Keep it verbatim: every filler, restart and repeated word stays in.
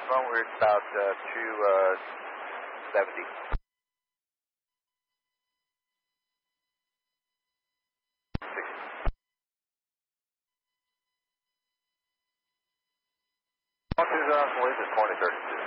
Well, we're about uh, two seventy. One two thousand, leave is twenty thirty-two.